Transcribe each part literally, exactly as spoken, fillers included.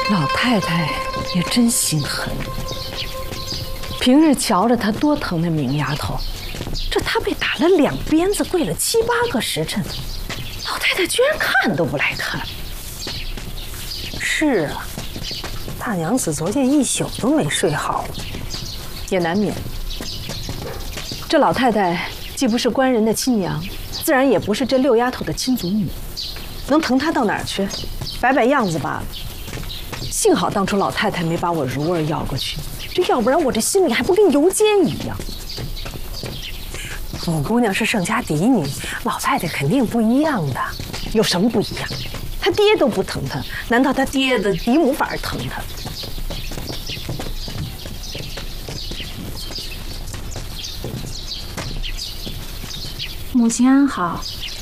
老太太也真心狠，平日瞧着她多疼那明丫头，这她被打了两鞭子，跪了七八个时辰，老太太居然看都不来看。 是啊，大娘子昨天一宿都没睡好， 也难免。这老太太既不是官人的亲娘，自然也不是这六丫头的亲祖母，能疼她到哪儿去？摆摆样子罢了。幸好当初老太太没把我如儿要过去，这要不然我这心里还不跟油煎一样。 五姑娘是盛家嫡女，老太太肯定不一样的。 有什么不一样？她爹都不疼她，难道她爹的嫡母反而疼她？ 母亲安好。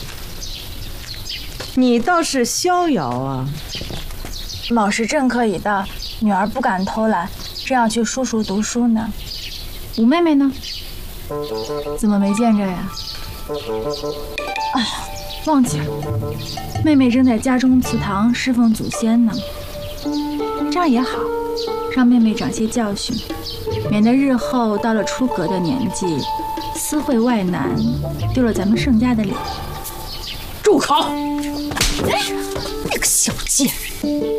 你倒是逍遥啊！ 卯时正课已到，女儿不敢偷懒，正要去叔叔读书呢。五妹妹呢？怎么没见着呀？哎呀，忘记了，妹妹正在家中祠堂侍奉祖先呢。这样也好，让妹妹长些教训，免得日后到了出阁的年纪，私会外男，丢了咱们盛家的脸。 住口！哎，那个小贱人！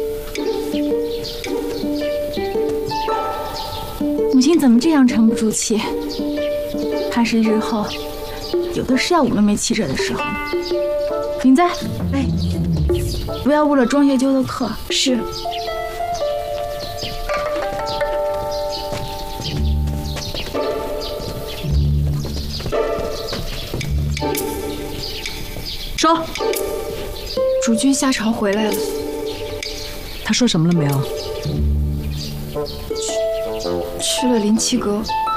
母亲怎么这样沉不住气？怕是日后有的是要我妹妹气着的时候。敏哉，哎，不要误了庄月鸠的课。 是。说， 主君下朝回来了。 他说什么了没有？ 去去了灵气阁。